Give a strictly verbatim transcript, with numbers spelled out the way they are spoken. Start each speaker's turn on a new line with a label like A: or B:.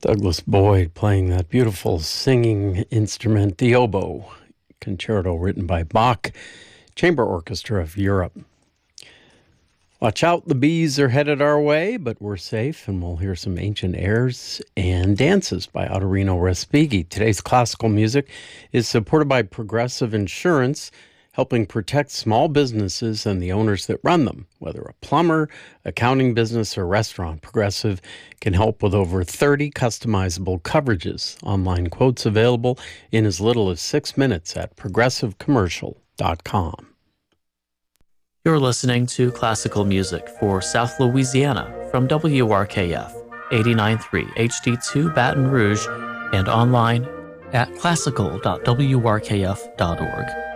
A: Douglas Boyd playing that beautiful singing instrument, the oboe, concerto written by Bach, Chamber Orchestra of Europe. Watch out, the bees are headed our way, but we're safe, and we'll hear some ancient airs and dances by Autorino Respighi. Today's classical music is supported by Progressive Insurance, helping protect small businesses and the owners that run them. Whether a plumber, accounting business, or restaurant, Progressive can help with over thirty customizable coverages. Online quotes available in as little as six minutes at progressive commercial dot com.
B: You're listening to classical music for South Louisiana from W R K F eighty-nine point three H D two Baton Rouge and online at classical dot w r k f dot org.